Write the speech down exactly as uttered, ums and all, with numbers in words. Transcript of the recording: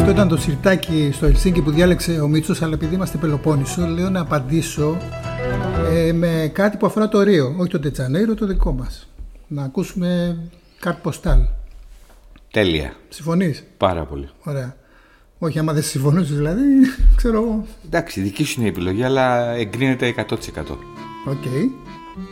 Αυτό ήταν το σιρτάκι στο Ελσίνκι που διάλεξε ο Μίτσος, αλλά επειδή είμαστε Πελοπόννησο, λέω να απαντήσω ε, με κάτι που αφορά το Ρίο, όχι το Ντετζανέιρο, το δικό μας. Να ακούσουμε κάτι ποστάλ. Τέλεια. Συμφωνείς? Πάρα πολύ. Ωραία. Όχι, άμα δεν συμφωνείς δηλαδή, ξέρω εγώ. Εντάξει, δική σου είναι η επιλογή, αλλά εγκρίνεται εκατό τοις εκατό. Οκ. Okay.